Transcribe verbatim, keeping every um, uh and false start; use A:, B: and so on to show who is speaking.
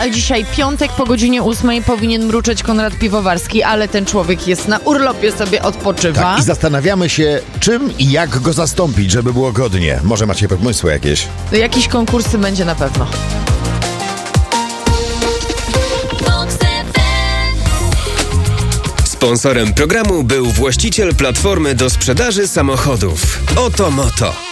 A: dzisiaj piątek po godzinie ósmej powinien mruczeć Konrad Piwowarski, ale ten człowiek jest na urlopie, sobie odpoczywa.
B: Tak, i zastanawiamy się, czym i jak go zastąpić, żeby było godnie. Może macie pomysły jakieś?
A: Jakieś konkursy będzie na pewno.
C: Sponsorem programu był właściciel platformy do sprzedaży samochodów Oto Moto.